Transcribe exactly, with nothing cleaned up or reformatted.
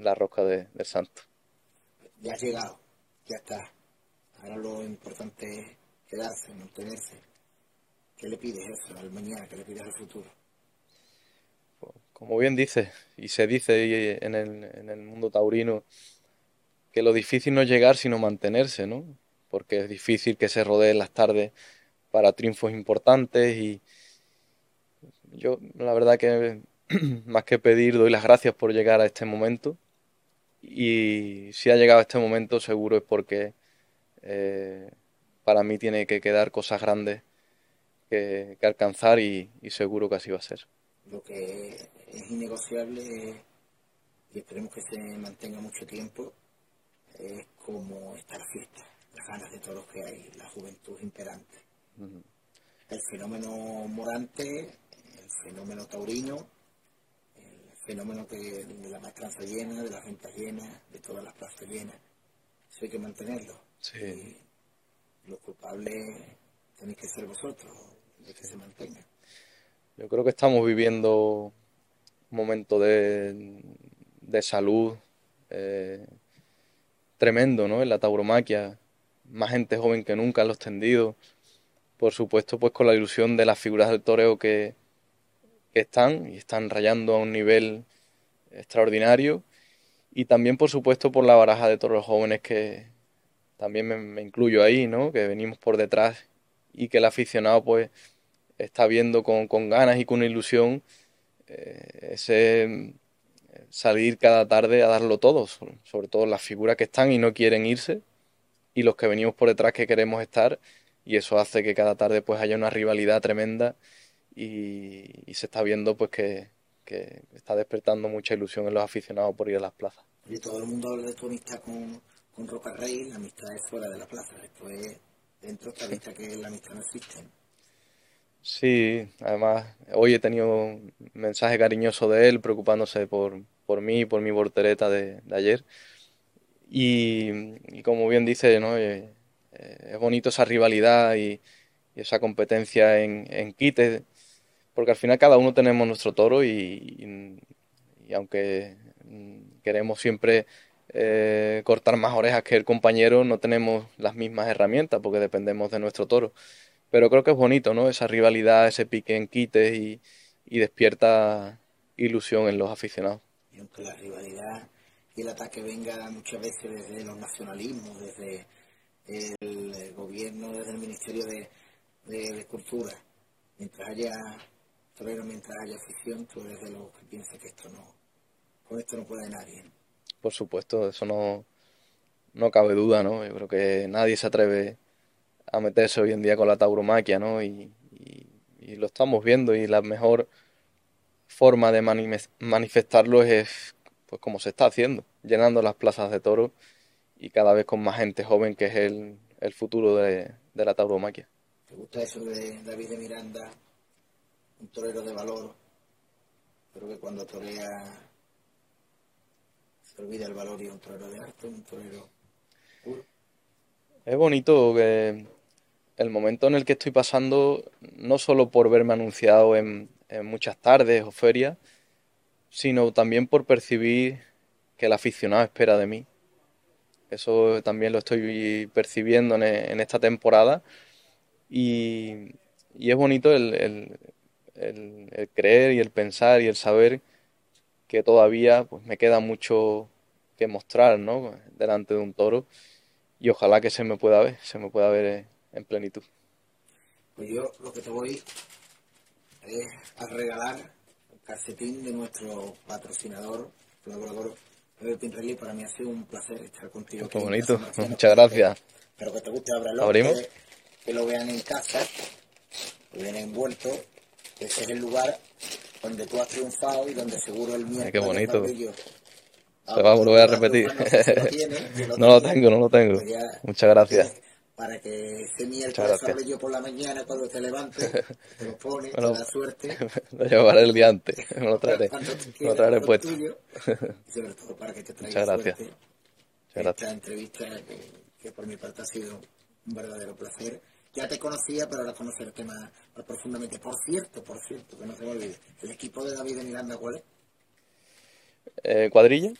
la rosca de, del santo. Ya has llegado, ya está. Ahora lo importante es quedarse, mantenerse. ¿Qué le pides eso al mañana? ¿Qué le pides al futuro? Como bien dice, y se dice en el, en el mundo taurino, que lo difícil no es llegar, sino mantenerse, ¿no? Porque es difícil que se rodeen las tardes para triunfos importantes y yo, la verdad que más que pedir, doy las gracias por llegar a este momento y si ha llegado a este momento seguro es porque eh, para mí tiene que quedar cosas grandes que, que alcanzar y, y seguro que así va a ser. Lo que es innegociable y esperemos que se mantenga mucho tiempo es como está la fiesta, las ganas de todos los que hay, la juventud imperante. Uh-huh. El fenómeno Morante, el fenómeno taurino, el fenómeno que, de la maestranza llena, de las ventas llenas, de todas las plazas llenas. Eso hay que mantenerlo. Sí. Y los culpables tenéis que ser vosotros, de que Sí. se mantenga. Yo creo que estamos viviendo un momento de, de salud eh, tremendo, ¿no? En la tauromaquia, más gente joven que nunca en los tendidos, por supuesto, pues con la ilusión de las figuras del toreo que, que están y están rayando a un nivel extraordinario y también, por supuesto, por la baraja de toros jóvenes que también me, me incluyo ahí, ¿no? Que venimos por detrás y que el aficionado, pues, está viendo con, con ganas y con ilusión eh, ese salir cada tarde a darlo todo, sobre todo las figuras que están y no quieren irse y los que venimos por detrás que queremos estar y eso hace que cada tarde pues haya una rivalidad tremenda y, y se está viendo pues que, que está despertando mucha ilusión en los aficionados por ir a las plazas. Y todo el mundo habla de tu amistad con, con Roca Rey, la amistad es fuera de la plaza, después dentro está vista que la amistad no existe. Sí, además hoy he tenido un mensaje cariñoso de él preocupándose por, por mí, por mi voltereta de, de ayer. Y, y como bien dice, ¿no? Eh, eh, es bonito esa rivalidad y, y esa competencia en, en quites, porque al final cada uno tenemos nuestro toro y, y, y aunque queremos siempre eh, cortar más orejas que el compañero, no tenemos las mismas herramientas porque dependemos de nuestro toro. Pero creo que es bonito, ¿no? Esa rivalidad, ese pique en quites y, y despierta ilusión en los aficionados. Y aunque la rivalidad y el ataque venga muchas veces desde los nacionalismos, desde el gobierno, desde el Ministerio de, de, de Cultura, mientras haya torero, mientras haya afición, tú eres de los que piensa que esto no, con esto no puede nadie. Por supuesto, eso no, no cabe duda, ¿no? Yo creo que nadie se atreve a meterse hoy en día con la tauromaquia, ¿no? Y, y, y lo estamos viendo y la mejor forma de mani manifestarlo es pues como se está haciendo, llenando las plazas de toros y cada vez con más gente joven que es el, el futuro de, de la tauromaquia. ¿Te gusta eso de David de Miranda, un torero de valor, pero que cuando torea se olvida el valor y un torero de arte, un torero puro? Es bonito que el momento en el que estoy pasando, no solo por verme anunciado en, en muchas tardes o ferias, sino también por percibir que el aficionado espera de mí. Eso también lo estoy percibiendo en, en esta temporada y, y es bonito el, el, el, el creer y el pensar y el saber que todavía pues, me queda mucho que mostrar, ¿no? Delante de un toro y ojalá que se me pueda ver, se me pueda ver en plenitud. Pues yo lo que te voy es a regalar el calcetín de nuestro patrocinador, colaborador, Pepe Pinrelli. Para mí ha sido un placer estar contigo Qué aquí en bonito, Casa Marciano. muchas gracias. Espero que te guste, ábralo, ¿Abrimos? que, que lo vean en casa, que viene envuelto. Ese es el lugar donde tú has triunfado y donde seguro el Ay, qué miércoles de bonito. Fabrillo. Pues vamos, lo voy a repetir. No sé si lo tienes, si lo No lo tienes, tengo, no lo tengo. pues ya, Muchas gracias. eh, para que ese Muchas miércoles gracias. Fabrillo por la mañana, cuando te levantes, te lo pones, Bueno, te da suerte. lo llevaré el día antes. Me lo traeré. Cuando tú Me lo quieras, traeré con puesto. tuyo, y sobre todo para que te traiga Muchas gracias. suerte. Muchas Esta gracias. entrevista que, que por mi parte ha sido un verdadero placer. Ya te conocía, pero ahora conocerte más, más profundamente. Por cierto, por cierto, que no se me olvide, el equipo de David de Miranda, ¿cuál es? Eh, ¿cuadrilla?